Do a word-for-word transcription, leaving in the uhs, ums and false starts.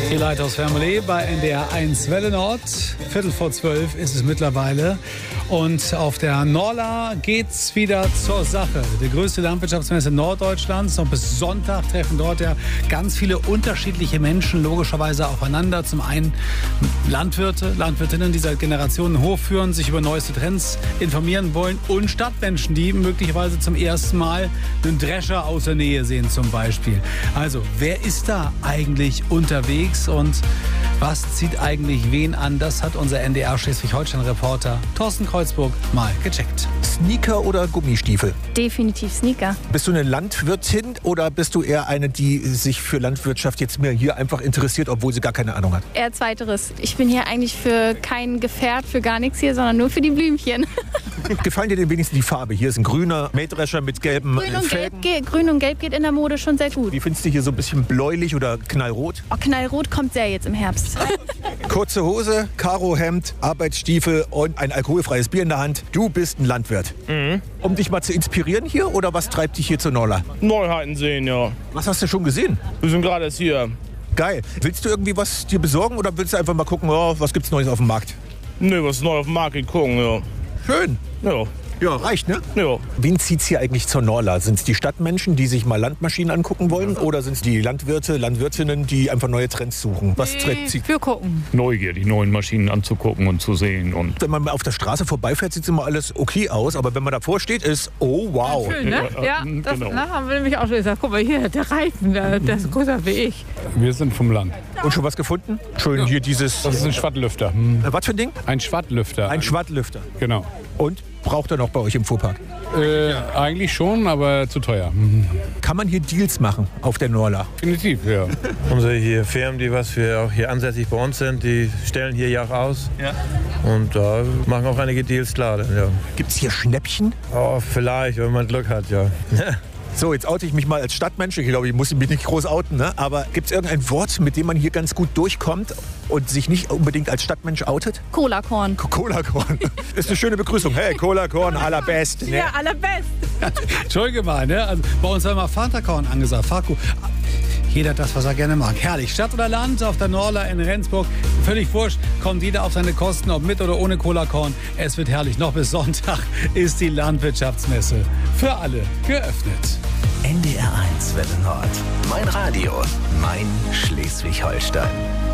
Die Lighthouse Family bei N D R eins Welle Nord. Viertel vor zwölf ist es mittlerweile. Und auf der Norla geht's wieder zur Sache. Die größte Landwirtschaftsmesse Norddeutschlands. Noch bis Sonntag treffen dort ja ganz viele unterschiedliche Menschen logischerweise aufeinander. Zum einen Landwirte, Landwirtinnen, die seit Generationen Hof führen, sich über neueste Trends informieren wollen. Und Stadtmenschen, die möglicherweise zum ersten Mal einen Drescher aus der Nähe sehen zum Beispiel. Also, wer ist da eigentlich unterwegs und was zieht eigentlich wen an? Das hat unser N D R Schleswig-Holstein-Reporter Thorsten Kreuzburg mal gecheckt. Sneaker oder Gummistiefel? Definitiv Sneaker. Bist du eine Landwirtin oder bist du eher eine, die sich für Landwirtschaft jetzt mehr hier einfach interessiert, obwohl sie gar keine Ahnung hat? Eher zweiteres. Ich bin hier eigentlich für kein Gefährt, für gar nichts hier, sondern nur für die Blümchen. Gefallen dir denn wenigstens die Farbe? Hier ist ein grüner Mähdrescher mit gelben Grün und, Felgen. Gelb, Grün und Gelb geht in der Mode schon sehr gut. Wie findest du hier so ein bisschen bläulich oder knallrot? Oh, Knallrot kommt sehr jetzt im Herbst. Kurze Hose, Karohemd, Arbeitsstiefel und ein alkoholfreies Bier in der Hand. Du bist ein Landwirt. Mhm. Um dich mal zu inspirieren hier oder was treibt dich hier zur Norla? Neuheiten sehen, ja. Was hast du schon gesehen? Wir sind gerade erst hier. Geil. Willst du irgendwie was dir besorgen oder willst du einfach mal gucken, oh, was gibt's Neues auf dem Markt? Nö, was ist neu auf dem Markt gucken, ja. Schön. Ja. Ja, reicht, ne? Ja. Wen zieht's hier eigentlich zur Norla? Sind es die Stadtmenschen, die sich mal Landmaschinen angucken wollen? Oder sind es die Landwirte, Landwirtinnen, die einfach neue Trends suchen? Was Nee, zieht? wir gucken. Neugier, die neuen Maschinen anzugucken und zu sehen. Und Wenn man auf der Straße vorbeifährt, sieht immer alles okay aus. Aber wenn man davor steht, ist, oh wow. Schön, ne? Ja, Ja, ja, das genau. ne, haben wir nämlich auch schon gesagt. Guck mal hier, der Reifen, der, der ist größer wie ich. wir sind vom Land. Und schon was gefunden? Schön, hier dieses... Das ist ein Schwattlüfter. Hm. Äh, was für ein Ding? Ein Schwattlüfter. Ein Schwattlüfter. Genau. Und? Braucht er noch bei euch im Fuhrpark? Äh, eigentlich schon, aber zu teuer. Hm. Kann man hier Deals machen auf der Norla? Definitiv, ja. Unsere hier Firmen, die was wir auch hier ansässig bei uns sind, die stellen hier ja auch aus. Ja. Und da machen auch einige Deals klar. Dann, ja. Gibt es hier Schnäppchen? Oh, vielleicht, wenn man Glück hat, ja. So, jetzt oute ich mich mal als Stadtmensch. Ich glaube, ich muss mich nicht groß outen, ne? Aber gibt es irgendein Wort, mit dem man hier ganz gut durchkommt und sich nicht unbedingt als Stadtmensch outet? Cola-Korn. Cola-Korn. Ist eine schöne Begrüßung. Hey, Cola-Korn, allerbest. Ne? Ja, allerbest. Entschuldige mal, ne? Also bei uns war immer Fanta-Korn angesagt. Faku. Jeder hat das, was er gerne mag. Herrlich. Stadt oder Land auf der Norla in Rendsburg. Völlig wurscht. Kommt jeder auf seine Kosten, ob mit oder ohne Cola-Korn. Es wird herrlich. Noch bis Sonntag ist die Landwirtschaftsmesse für alle geöffnet. N D R eins Welle Nord. Mein Radio. Mein Schleswig-Holstein.